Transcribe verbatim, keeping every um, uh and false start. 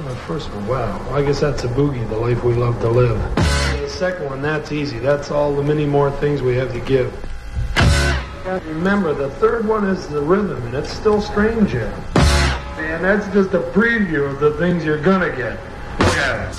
The first one, wow. Well, I guess that's a boogie, the life we love to live. The second one, that's easy. That's all the many more things we have to give. And remember, the third one is the rhythm, and it's still strange yet. And that's just a preview of the things you're gonna get. Look at it.